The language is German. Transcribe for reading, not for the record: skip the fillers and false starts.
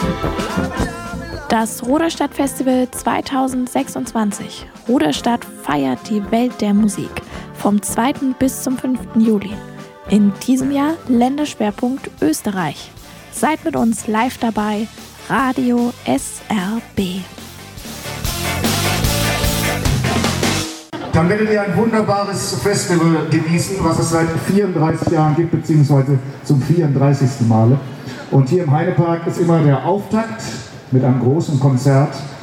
Das Ruderstadt-Festival 2026. Ruderstadt feiert die Welt der Musik vom 2. bis zum 5. Juli. In diesem Jahr Länderschwerpunkt Österreich. Seid mit uns live dabei, Radio SRB. Dann werdet ihr ein wunderbares Festival genießen, was es seit 34 Jahren gibt, beziehungsweise zum 34. Male. Und hier im Heidepark ist immer der Auftakt mit einem großen Konzert